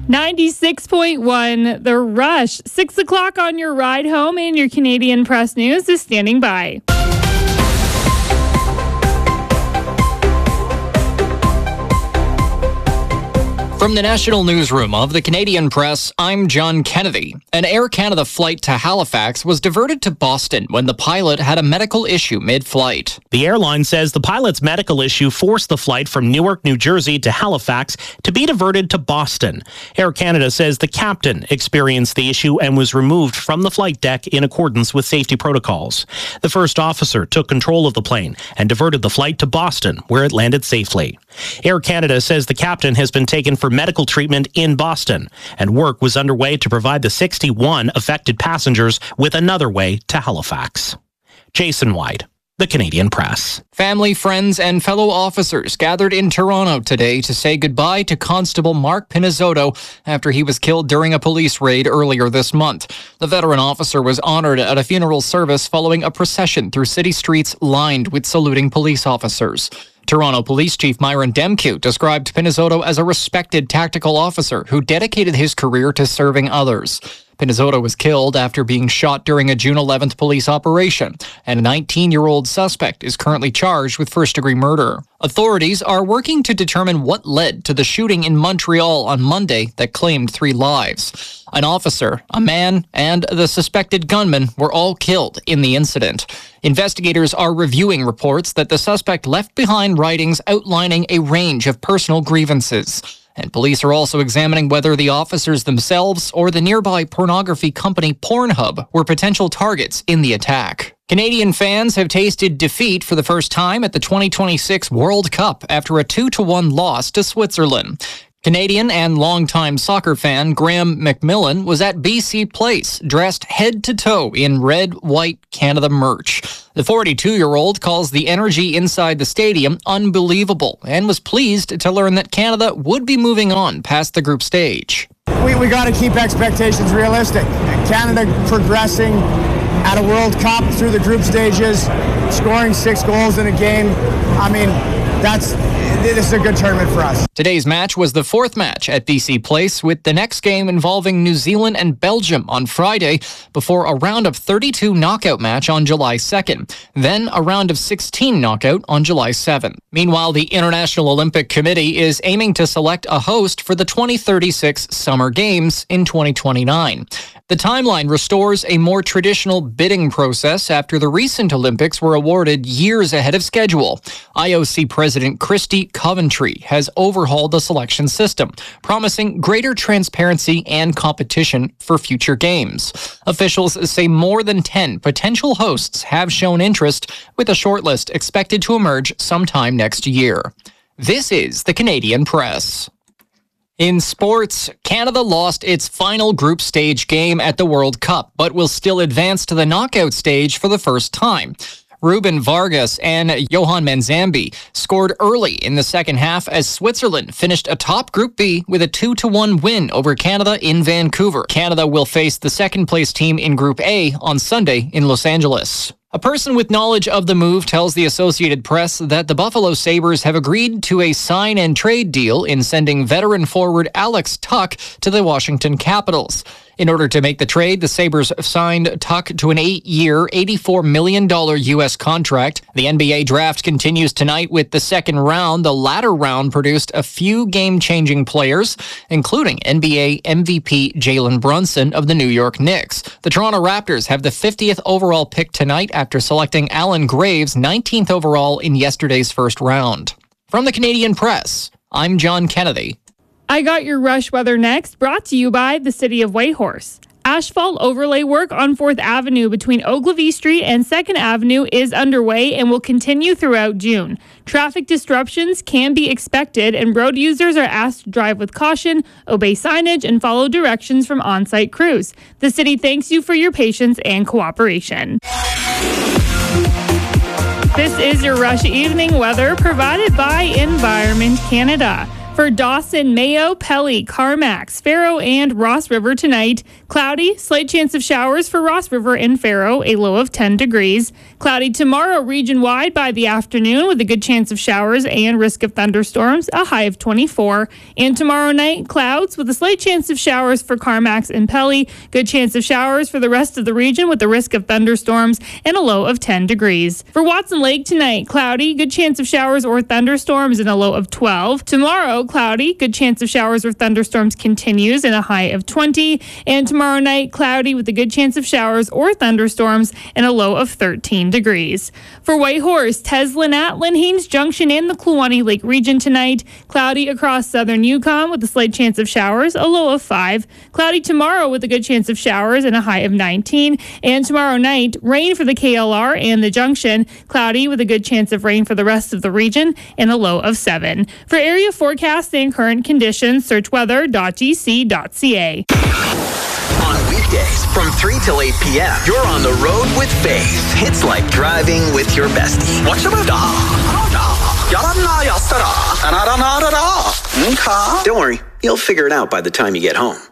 96.1 The Rush. 6 o'clock on your ride home, and your Canadian Press News is standing by. From the National Newsroom of the Canadian Press, I'm John Kennedy. An Air Canada flight to Halifax was diverted to Boston when the pilot had a medical issue mid-flight. The airline says the pilot's medical issue forced the flight from Newark, New Jersey to Halifax to be diverted to Boston. Air Canada says the captain experienced the issue and was removed from the flight deck in accordance with safety protocols. The first officer took control of the plane and diverted the flight to Boston, where it landed safely. Air Canada says the captain has been taken for medical treatment in Boston, and work was underway to provide the 61 affected passengers with another way to Halifax. Jason White, the Canadian Press. Family, friends, and fellow officers gathered in Toronto today to say goodbye to Constable Mark Pinizzotto after he was killed during a police raid earlier this month. The veteran officer was honored at a funeral service following a procession through city streets lined with saluting police officers. Toronto Police Chief Myron Demkiw described Pinizzotto as a respected tactical officer who dedicated his career to serving others. Pinizzotto was killed after being shot during a June 11th police operation, and a 19-year-old suspect is currently charged with first-degree murder. Authorities are working to determine what led to the shooting in Montreal on Monday that claimed 3 lives. An officer, a man, and the suspected gunman were all killed in the incident. Investigators are reviewing reports that the suspect left behind writings outlining a range of personal grievances. And police are also examining whether the officers themselves or the nearby pornography company Pornhub were potential targets in the attack. Canadian fans have tasted defeat for the first time at the 2026 World Cup after a 2-1 loss to Switzerland. Canadian and longtime soccer fan Graham McMillan was at BC Place, dressed head to toe in red, white Canada merch. The 42-year-old calls the energy inside the stadium unbelievable and was pleased to learn that Canada would be moving on past the group stage. We got to keep expectations realistic. Canada progressing at a World Cup through the group stages, scoring 6 goals in a game. I mean, this is a good tournament for us. Today's match was the 4th match at BC Place, with the next game involving New Zealand and Belgium on Friday before a round of 32 knockout match on July 2nd, then a round of 16 knockout on July 7th. Meanwhile, the International Olympic Committee is aiming to select a host for the 2036 Summer Games in 2029. The timeline restores a more traditional bidding process after the recent Olympics were awarded years ahead of schedule. IOC President Christy Coventry has overhauled the selection system, promising greater transparency and competition for future games. Officials say more than 10 potential hosts have shown interest, with a shortlist expected to emerge sometime next year. This is the Canadian Press. In sports, Canada lost its final group stage game at the World Cup, but will still advance to the knockout stage for the first time. Ruben Vargas and Johan Manzambi scored early in the second half as Switzerland finished atop Group B with a 2-1 win over Canada in Vancouver. Canada will face the second-place team in Group A on Sunday in Los Angeles. A person with knowledge of the move tells the Associated Press that the Buffalo Sabres have agreed to a sign-and-trade deal in sending veteran forward Alex Tuch to the Washington Capitals. In order to make the trade, the Sabres signed Tuch to an 8-year, $84 million U.S. contract. The NBA draft continues tonight with the second round. The latter round produced a few game-changing players, including NBA MVP Jalen Brunson of the New York Knicks. The Toronto Raptors have the 50th overall pick tonight after selecting Alan Graves 19th overall in yesterday's first round. From the Canadian Press, I'm John Kennedy. I got your rush weather next, brought to you by the City of Whitehorse. Asphalt overlay work on 4th Avenue between Ogilvie Street and 2nd Avenue is underway and will continue throughout June. Traffic disruptions can be expected, and road users are asked to drive with caution, obey signage, and follow directions from on-site crews. The city thanks you for your patience and cooperation. This is your Rush Evening weather provided by Environment Canada. For Dawson, Mayo, Pelly, Carmax, Faro, and Ross River tonight, cloudy, slight chance of showers for Ross River and Faro, a low of 10 degrees. Cloudy tomorrow region-wide by the afternoon with a good chance of showers and risk of thunderstorms, a high of 24. And tomorrow night, clouds with a slight chance of showers for Carmax and Pelly, good chance of showers for the rest of the region with a risk of thunderstorms and a low of 10 degrees. For Watson Lake tonight, cloudy, good chance of showers or thunderstorms and a low of 12. Tomorrow, cloudy, good chance of showers or thunderstorms continues and a high of 20. And tomorrow night, cloudy with a good chance of showers or thunderstorms and a low of 13 degrees. For Whitehorse, Teslin at Haines Junction in the Kluwani Lake region tonight, cloudy across southern Yukon with a slight chance of showers, a low of 5. Cloudy tomorrow with a good chance of showers and a high of 19. And tomorrow night, rain for the KLR and the Junction, cloudy with a good chance of rain for the rest of the region and a low of 7. For area forecast and current conditions, search weather.gc.ca. On weekdays from 3 till 8 p.m., you're on the road with Faith. It's like driving with your bestie. Don't worry, you'll figure it out by the time you get home.